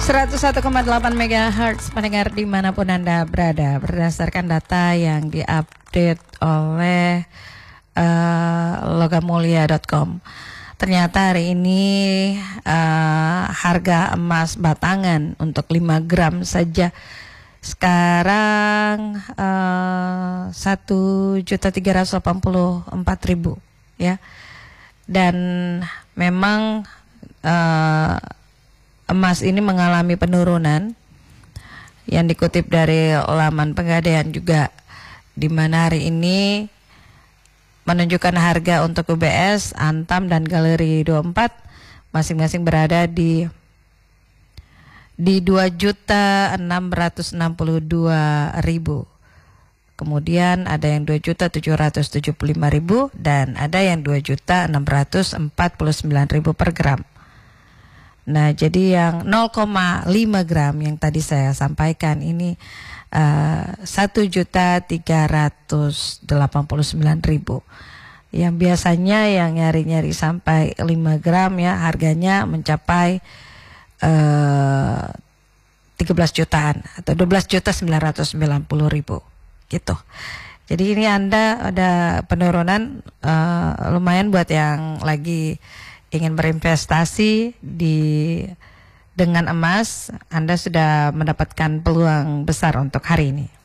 101,8 MHz pendengar dimanapun Anda berada, berdasarkan data yang diupdate oleh logamulia.com. Ternyata hari ini harga emas batangan untuk 5 gram saja sekarang 1.384.000 ya. Dan memang emas ini mengalami penurunan yang dikutip dari laman Pegadaian juga, di mana hari ini menunjukkan harga untuk UBS, Antam dan Galeri 24 masing-masing berada di 2.662.000. Kemudian ada yang 2.775.000 dan ada yang 2.649.000 per gram. Nah, jadi yang 0,5 gram yang tadi saya sampaikan ini 1.389.000. Yang biasanya yang nyari-nyari sampai 5 gram ya harganya mencapai 13 jutaan atau 12.990.000 gitu. Jadi ini Anda ada penurunan lumayan buat yang lagi ingin berinvestasi dengan emas. Anda sudah mendapatkan peluang besar untuk hari ini.